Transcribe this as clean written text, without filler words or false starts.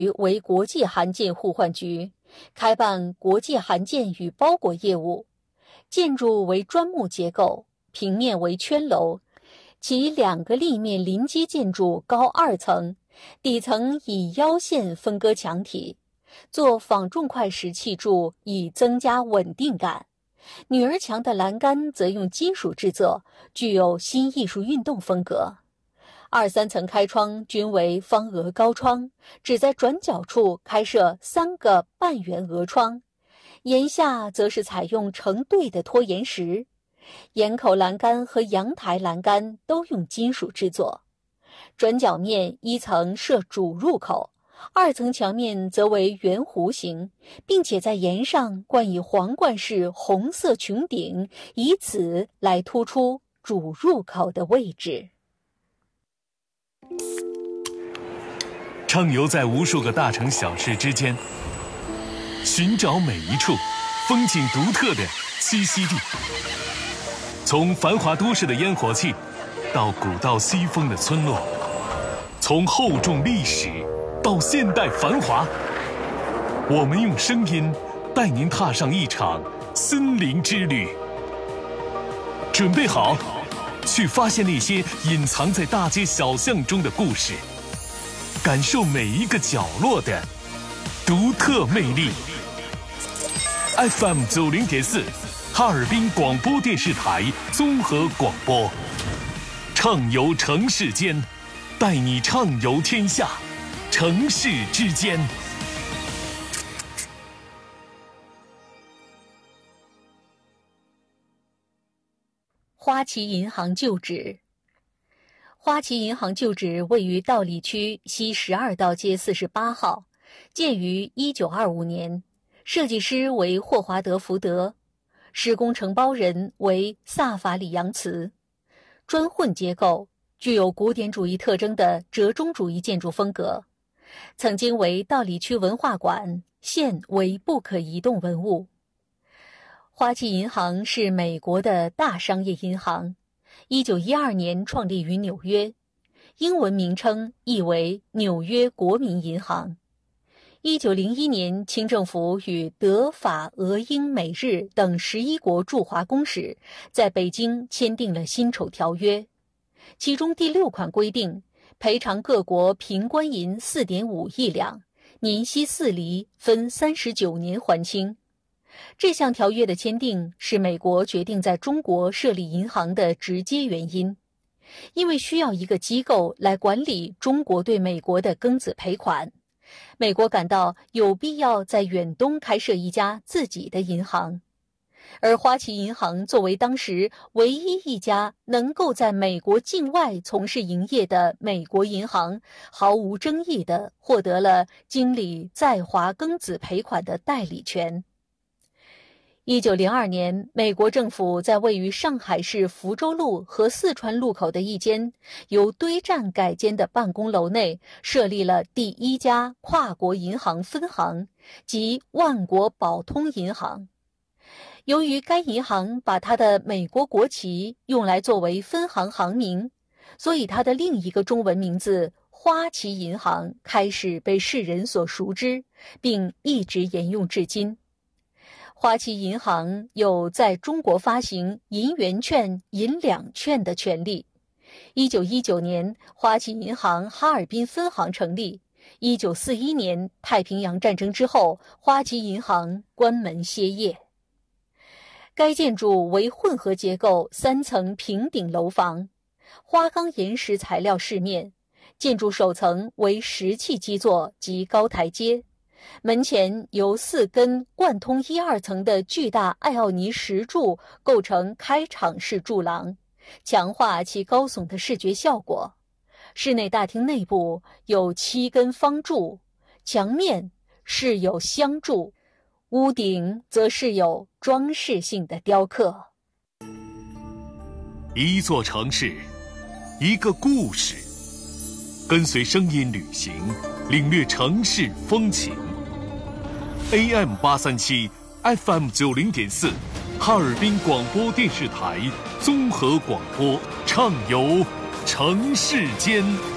为国际函件互换局，开办国际函件与包裹业务。建筑为砖木结构，平面为圈楼，其2个立面临基建筑高2层，底层以腰线分割墙体，做仿重块石砌筑以增加稳定感。女儿墙的栏杆则用金属制作，具有新艺术运动风格。2、3层开窗均为方额高窗，只在转角处开设3个半圆额窗，檐下则是采用成对的拖檐石。檐口栏杆和阳台栏杆都用金属制作。转角面1层设主入口，2层墙面则为圆弧形，并且在檐上冠以皇冠式红色穹顶，以此来突出主入口的位置。 畅游在无数个大城小市之间，寻找每一处风景独特的栖息地。从繁华都市的烟火气，到古道西风的村落，从厚重历史到现代繁华，我们用声音带您踏上一场森林之旅。准备好，去发现那些隐藏在大街小巷中的故事，感受每一个角落的独特魅力。FM 90.4，哈尔滨广播电视台综合广播，畅游城市间，带你畅游天下，城市之间。 花旗银行旧址。花旗银行旧址位于道里区西12道街48号，建于1925年，设计师为霍华德·福德，施工承包人为萨法里扬茨。砖混结构，具有古典主义特征的折中主义建筑风格，曾经为道里区文化馆，现为不可移动文物。花旗银行是美国的大商业银行，1912年创立于纽约，英文名称译为纽约国民银行。1901年，清政府与德、法、俄、英、美、日等11国驻华公使在北京签订了辛丑条约，其中第6款规定，赔偿各国平官银4.5亿两，年息4厘，分39年还清。这项条约的签订是美国决定在中国设立银行的直接原因，因为需要一个机构来管理中国对美国的庚子赔款，美国感到有必要在远东开设一家自己的银行。而花旗银行作为当时唯一一家能够在美国境外从事营业的美国银行，毫无争议地获得了经理在华庚子赔款的代理权。1902年，美国政府在位于上海市福州路和四川路口的一间由堆栈改建的办公楼内设立了第1家跨国银行分行，即万国宝通银行。由于该银行把它的美国国旗用来作为分行行名，所以它的另一个中文名字花旗银行开始被世人所熟知，并一直沿用至今。花旗银行有在中国发行银元券、银两券的权利。1919年，花旗银行哈尔滨分行成立。1941年，太平洋战争之后，花旗银行关门歇业。该建筑为混合结构3层平顶楼房，花岗岩石材料饰面，建筑首层为石砌基座及高台阶。门前由4根贯通1、2层的巨大艾奥尼石柱构成开场式柱廊，强化其高耸的视觉效果。室内大厅内部有7根方柱，墙面饰有镶柱，屋顶则饰有装饰性的雕刻。 一座城市，一个故事，跟随声音旅行，领略城市风情。AM 837 FM 90.4，哈尔滨广播电视台综合广播，畅游城市间。